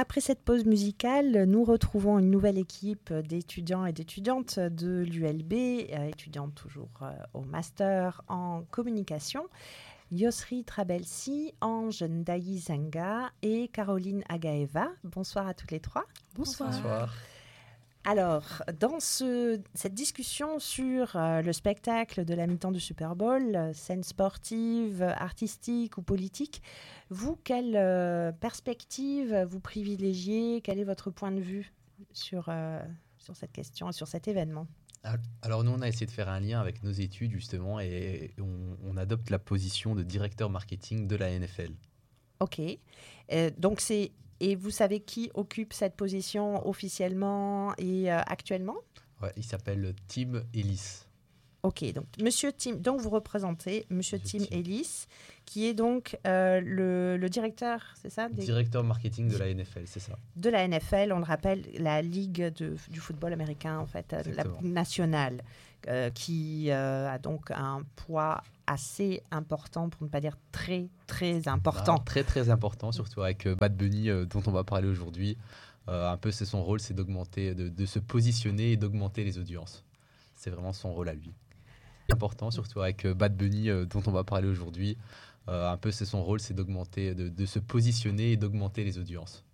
Après cette pause musicale, nous retrouvons une nouvelle équipe d'étudiants et d'étudiantes de l'ULB, étudiantes toujours au master en communication. Yosri Trabelsi, Ange Ndayi Zanga et Caroline Agaeva. Bonsoir à toutes les trois. Bonsoir. Bonsoir. Alors, dans cette discussion sur le spectacle de la mi-temps du Super Bowl, scène sportive, artistique ou politique, vous, quelle perspective vous privilégiez? Quel est votre point de vue sur cette question, sur cet événement? Alors nous, on a essayé de faire un lien avec nos études justement et on adopte la position de directeur marketing de la NFL. Ok. Et vous savez qui occupe cette position officiellement et actuellement? Ouais, il s'appelle Tim Ellis. Ok, donc Monsieur Tim, donc vous représentez Monsieur Tim Ellis, qui est donc le directeur, c'est ça? Directeur marketing de la NFL, c'est ça. De la NFL, on le rappelle, la ligue du football américain, en fait, la nationale, qui a donc un poids assez important, pour ne pas dire très, très important. Très, très important, surtout avec Bad Bunny, dont on va parler aujourd'hui. Un peu, c'est son rôle, c'est d'augmenter, de se positionner et d'augmenter les audiences. C'est vraiment son rôle à lui. Important, surtout avec Bad Bunny, dont on va parler aujourd'hui. Un peu, c'est son rôle, c'est d'augmenter, de se positionner et d'augmenter les audiences.